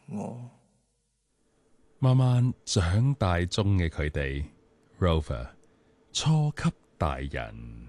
我。 慢慢長大中嘅佢哋 ，Rover 初級大人。